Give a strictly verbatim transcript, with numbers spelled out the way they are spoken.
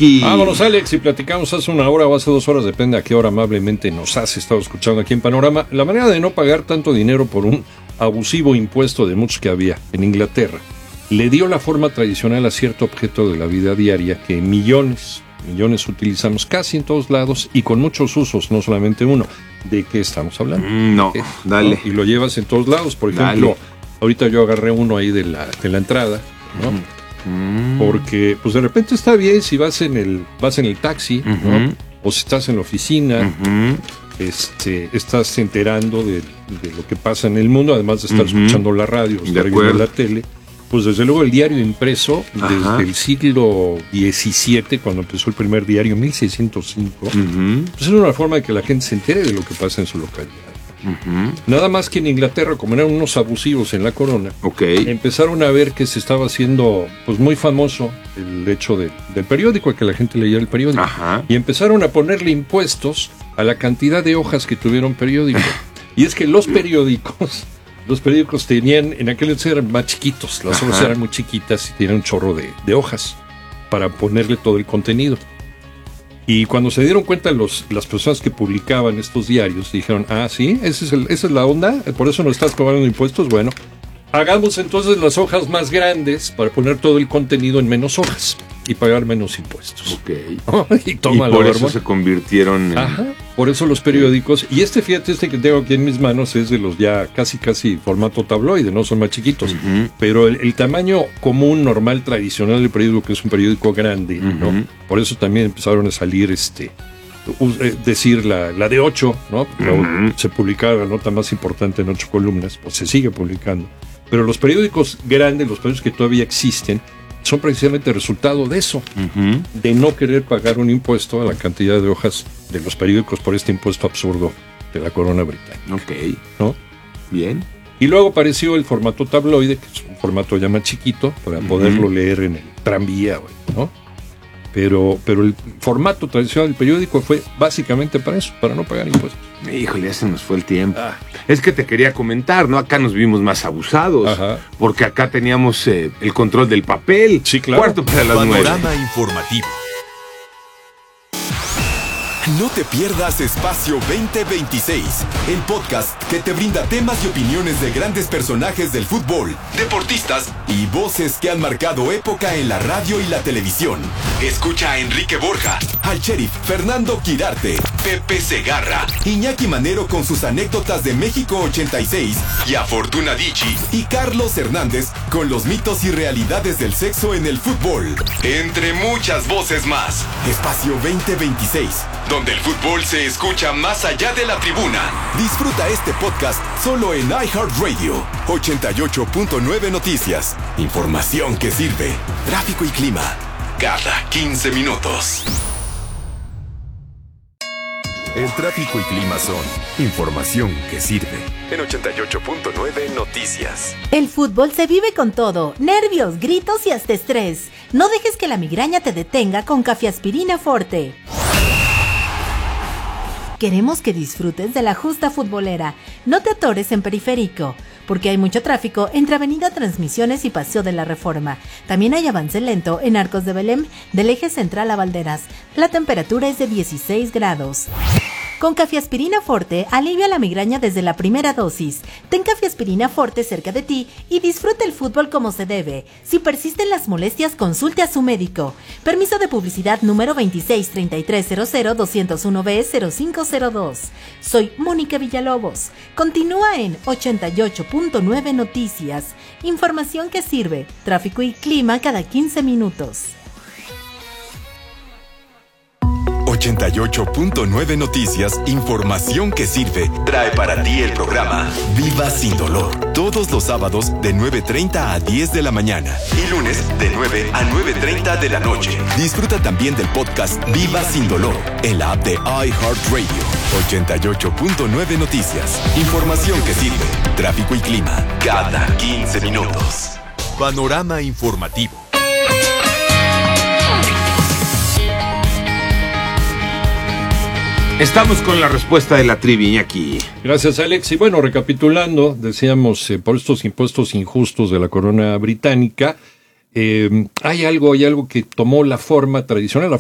Iñaki. Vámonos, Alex, y platicamos hace una hora o hace dos horas, depende a qué hora amablemente nos has estado escuchando aquí en Panorama, la manera de no pagar tanto dinero por un abusivo impuesto de muchos que había en Inglaterra. Le dio la forma tradicional a cierto objeto de la vida diaria que millones, millones utilizamos casi en todos lados y con muchos usos, no solamente uno. ¿De qué estamos hablando? Mm, no, ¿Eh? dale. ¿No? Y lo llevas en todos lados. Por ejemplo, Dale. ahorita yo agarré uno ahí de la, de la entrada, ¿no? Mm. Porque pues de repente está bien si vas en el vas en el taxi, Uh-huh. ¿no? O si estás en la oficina, Uh-huh. este, estás enterando de, de lo que pasa en el mundo, además de estar Uh-huh. escuchando la radio, De estar viendo acuerdo. la tele. Pues desde luego el diario impreso, Ajá. desde el siglo diecisiete, cuando empezó el primer diario, mil seiscientos cinco, Uh-huh. pues es una forma de que la gente se entere de lo que pasa en su localidad. Uh-huh. Nada más que en Inglaterra, como eran unos abusivos en la corona, Ok. empezaron a ver que se estaba haciendo pues muy famoso el hecho de- del periódico, que la gente leyera el periódico. Ajá. Y empezaron a ponerle impuestos a la cantidad de hojas que tuvieron periódico. Y es que los periódicos, los periódicos tenían, en aquel entonces eran más chiquitos, las hojas Ajá. eran muy chiquitas y tenían un chorro de, de hojas para ponerle todo el contenido. Y cuando se dieron cuenta los, las personas que publicaban estos diarios, dijeron, ah, sí, ese es el, esa es la onda, por eso no estás cobrando impuestos. Bueno, hagamos entonces las hojas más grandes para poner todo el contenido en menos hojas y pagar menos impuestos. Ok. y Y tómalo, por eso Bárbara. se convirtieron en... Ajá, por eso los periódicos, y este, fíjate, este que tengo aquí en mis manos es de los ya casi casi formato tabloide, no son más chiquitos, Ujú. pero el, el tamaño común, normal, tradicional del periódico, que es un periódico grande, Ujú. ¿no? Por eso también empezaron a salir, este, u- eh, decir la, la de ocho, ¿no? Pero Ujú. se publicaba la nota más importante en ocho columnas, pues se sigue publicando. Pero los periódicos grandes, los periódicos que todavía existen, son precisamente resultado de eso, Ujú. de no querer pagar un impuesto a la cantidad de hojas de los periódicos por este impuesto absurdo de la corona británica, Ok. ¿no? Bien. Y luego apareció el formato tabloide, que es un formato ya más chiquito, para Ujú. poderlo leer en el tranvía, güey, ¿no? Pero, pero el formato tradicional del periódico fue básicamente para eso, para no pagar impuestos. Híjole, ya se nos fue el tiempo. Ah. Es que te quería comentar, ¿no? Acá nos vimos más abusados. Ajá. Porque acá teníamos eh, el control del papel. Sí, claro. Cuarto para las nueve. Panorama informativo. No te pierdas Espacio veinte veintiséis, el podcast que te brinda temas y opiniones de grandes personajes del fútbol, deportistas y voces que han marcado época en la radio y la televisión. Escucha a Enrique Borja, al sheriff Fernando Quirarte, Pepe Segarra, Iñaki Manero con sus anécdotas de México ochenta y seis y a Fortuna Dicci y Carlos Hernández con los mitos y realidades del sexo en el fútbol. Entre muchas voces más. Espacio veinte veintiséis, donde el fútbol se escucha más allá de la tribuna. Disfruta este podcast solo en iHeartRadio. ochenta y ocho punto nueve Noticias. Información que sirve. Tráfico y clima cada quince minutos. El tráfico y clima son información que sirve. En ochenta y ocho punto nueve Noticias. El fútbol se vive con todo, nervios, gritos y hasta estrés. No dejes que la migraña te detenga con Cafeaspirina Forte. Queremos que disfrutes de la justa futbolera. No te atores en Periférico, porque hay mucho tráfico entre Avenida Transmisiones y Paseo de la Reforma. También hay avance lento en Arcos de Belém, del eje central a Valderas. La temperatura es de dieciséis grados. Con Cafeaspirina Forte, alivia la migraña desde la primera dosis. Ten Cafeaspirina Forte cerca de ti y disfruta el fútbol como se debe. Si persisten las molestias, consulte a su médico. Permiso de publicidad número veintiséis treinta y tres cero cero doscientos uno B cero cinco cero dos. Soy Mónica Villalobos. Continúa en ochenta y ocho punto nueve Noticias. Información que sirve. Tráfico y clima cada quince minutos. ochenta y ocho punto nueve Noticias, información que sirve, trae para ti el programa Viva Sin Dolor, todos los sábados de nueve treinta a diez de la mañana y lunes de nueve a nueve treinta de la noche. Disfruta también del podcast Viva Sin Dolor en la app de iHeartRadio. ochenta y ocho punto nueve Noticias, información que sirve, tráfico y clima cada quince minutos. Panorama informativo. Estamos con la respuesta de la trivia aquí. Gracias, Alex. Y bueno, recapitulando, decíamos, eh, por estos impuestos injustos de la corona británica, eh, hay algo, hay algo que tomó la forma tradicional, la